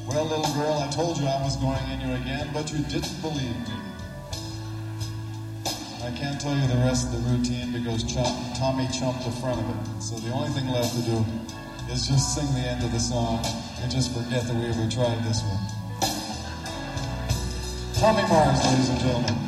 Well, little girl, I told you I was going in you again, but you didn't believe me. I can't tell you the rest of the routine because Tommy chumped the front of it. So the only thing left to do is just sing the end of the song and just forget that we ever tried this one. Tommy Mars, ladies and gentlemen.